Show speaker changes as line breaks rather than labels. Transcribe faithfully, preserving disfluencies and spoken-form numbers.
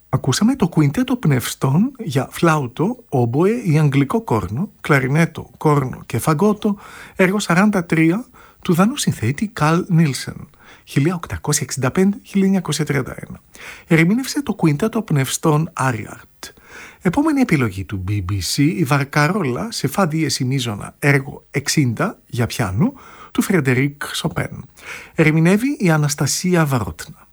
Ακούσαμε το κουιντέτο πνευστών για φλάουτο, όμποε ή αγγλικό κόρνο, κλαρινέτο, κόρνο και φαγκότο, έργο σαράντα τρία του δανού συνθέτη Καρλ Νίλσεν, χίλια οκτακόσια εξήντα πέντε με χίλια εννιακόσια τριάντα ένα. Ερμήνευσε το κουιντέτο πνευστών Άριαρτ. Επόμενη επιλογή του μπι μπι σι, η Βαρκαρόλα σε φα δίεση μείζωνα, έργο εξήντα για πιάνο, του Φρεντερίκ Σοπέν. Ερμηνεύει η Αναστασία Βαρότνα.